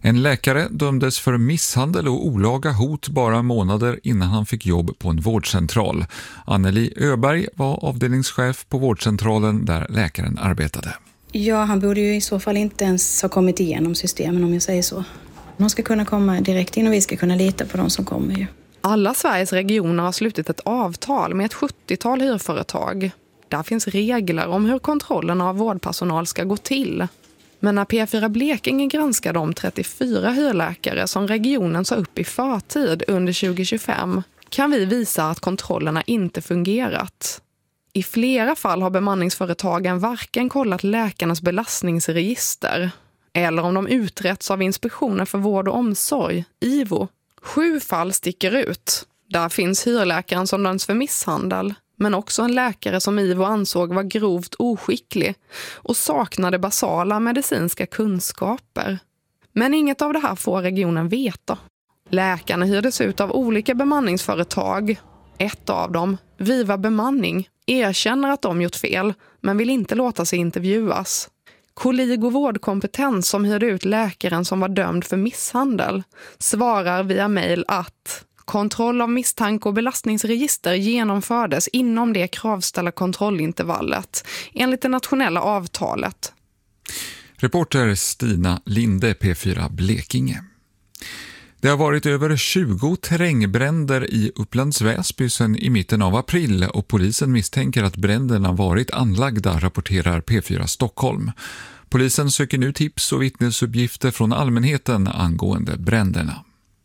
En läkare dömdes för misshandel och olaga hot bara månader innan han fick jobb på en vårdcentral. Anneli Öberg var avdelningschef på vårdcentralen där läkaren arbetade. Ja, han borde ju i så fall inte ens ha kommit igenom systemen, om jag säger så. De ska kunna komma direkt in och vi ska kunna lita på de som kommer ju. Alla Sveriges regioner har slutit ett avtal med ett 70-tal hyrföretag. Där finns regler om hur kontrollen av vårdpersonal ska gå till. Men när P4 Blekinge granskar de 34 hyrläkare som regionen sa upp i förtid under 2025 kan vi visa att kontrollerna inte fungerat. I flera fall har bemanningsföretagen varken kollat läkarnas belastningsregister eller om de uträtts av Inspektionen för vård och omsorg, IVO. 7 fall sticker ut. Där finns hyrläkaren som döms för misshandel, men också en läkare som IVO ansåg var grovt oskicklig och saknade basala medicinska kunskaper. Men inget av det här får regionen veta. Läkarna hyrdes ut av olika bemanningsföretag. Ett av dem, Viva Bemanning, erkänner att de gjort fel men vill inte låta sig intervjuas. Kolligo Vårdkompetens, som hyrde ut läkaren som var dömd för misshandel, svarar via mejl att kontroll av misstanke och belastningsregister genomfördes inom det kravställda kontrollintervallet enligt det nationella avtalet. Reporter Stina Linde, P4 Blekinge. Det har varit över 20 terrängbränder i Upplands Väsby sedan i mitten av april och polisen misstänker att bränderna varit anlagda, rapporterar P4 Stockholm. Polisen söker nu tips och vittnesuppgifter från allmänheten angående bränderna.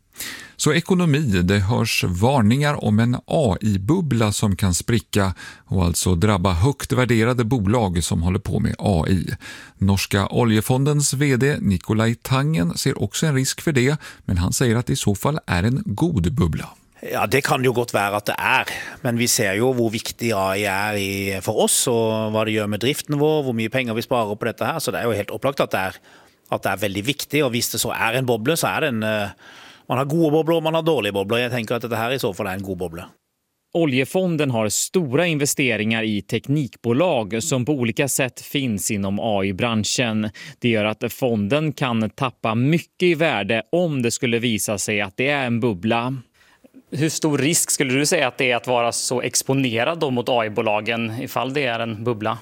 Så ekonomi, det hörs varningar om en AI-bubbla som kan spricka och alltså drabba högt värderade bolag som håller på med AI. Norska oljefondens vd Nikolaj Tangen ser också en risk för det, men han säger att det i så fall är en god bubbla. Ja, det kan ju gott vara att det är, men vi ser ju hur viktig AI är för oss och vad det gör med driften vår, hur mycket pengar vi sparar på detta här, så det är ju helt upplagt att det är väldigt viktigt, och visst det så är en bubbla så är det en... Man har goda bobblor och man har dåliga bobblor. Jag tänker att det här i så fall är en god bobbla. Oljefonden har stora investeringar i teknikbolag som på olika sätt finns inom AI-branschen. Det gör att fonden kan tappa mycket i värde om det skulle visa sig att det är en bubbla. Hur stor risk skulle du säga att det är att vara så exponerad då mot AI-bolagen ifall det är en bubbla?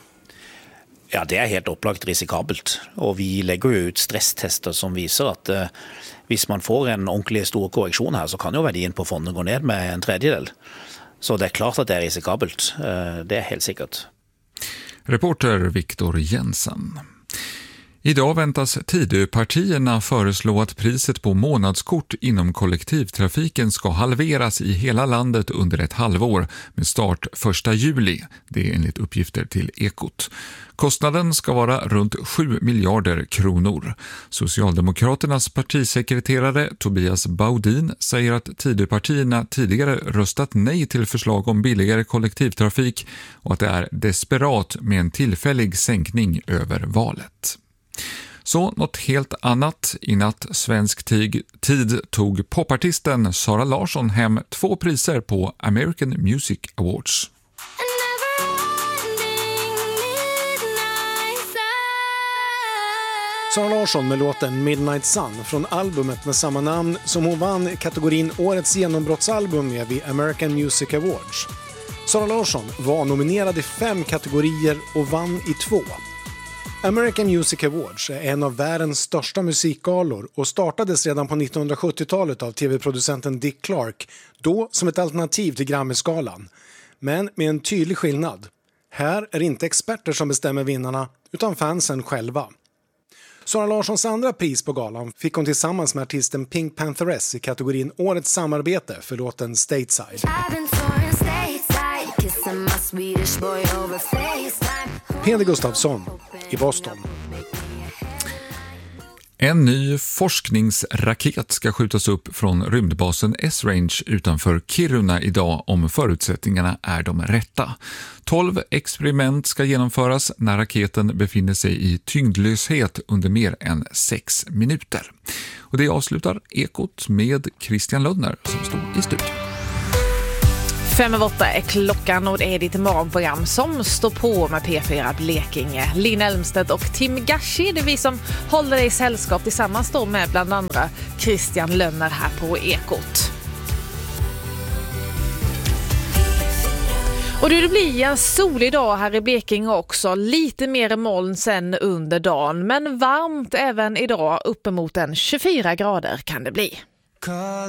Ja, det är helt upplagt risikabelt. Och vi lägger ju ut stresstester som visar att hvis man får en ordentlig stor korrektion här så kan ju värdien på fonden gå ned med en tredjedel. Så det är klart att det är risikabelt. Det är helt säkert. Reporter Viktor Jensen. Idag väntas Tidöpartierna föreslå att priset på månadskort inom kollektivtrafiken ska halveras i hela landet under ett halvår med start 1 juli. Det är enligt uppgifter till Ekot. Kostnaden ska vara runt 7 miljarder kronor. Socialdemokraternas partisekreterare Tobias Baudin säger att Tidöpartierna tidigare röstat nej till förslag om billigare kollektivtrafik och att det är desperat med en tillfällig sänkning över valet. Så något helt annat. I natt svensk tid tog popartisten Sara Larsson hem 2 priser på American Music Awards. Sara Larsson med låten Midnight Sun från albumet med samma namn som hon vann kategorin Årets genombrottsalbum med vid American Music Awards. Sara Larsson var nominerad i 5 kategorier och vann i 2. American Music Awards är en av världens största musikgalor och startades redan på 1970-talet av tv-producenten Dick Clark, då som ett alternativ till Grammy-skalan. Men med en tydlig skillnad. Här är det inte experter som bestämmer vinnarna, utan fansen själva. Sara Larssons andra pris på galan fick hon tillsammans med artisten Pink Pantheress i kategorin Årets samarbete för låten Stateside. Peder Gustafsson i Boston. En ny forskningsraket ska skjutas upp från rymdbasen Esrange utanför Kiruna idag om förutsättningarna är de rätta. 12 experiment ska genomföras när raketen befinner sig i tyngdlöshet under mer än 6 minuter. Och det avslutar Ekot med Christian Lönnner som stod i studion. 7:05 är klockan och det är ditt morgonprogram som står på med P4 Blekinge. Linn Elmstedt och Tim Gashi, det är vi som håller dig i sällskap tillsammans då med bland andra Christian Lönner här på Ekot. Och det blir en solig dag här i Blekinge också. Lite mer moln sen under dagen. Men varmt även idag. Uppemot en 24 grader kan det bli.